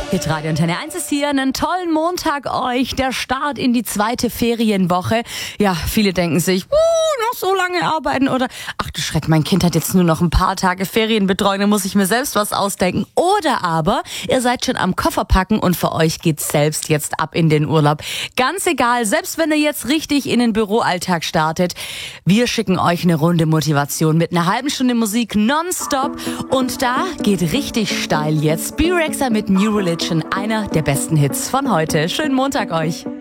Hitradio Antenne 1 ist hier. Einen tollen Montag euch. Der Start in die zweite Ferienwoche. Ja, viele denken sich, noch so lange arbeiten oder ach du Schreck, mein Kind hat jetzt nur noch ein paar Tage Ferienbetreuung, dann muss ich mir selbst was ausdenken. Oder aber ihr seid schon am Koffer packen und für euch geht's selbst jetzt ab in den Urlaub. Ganz egal, selbst wenn ihr jetzt richtig in den Büroalltag startet, wir schicken euch eine Runde Motivation mit einer halben Stunde Musik nonstop. Und da geht richtig steil jetzt B-Rexha mit New Religion, einer der besten Hits von heute. Schönen Montag euch.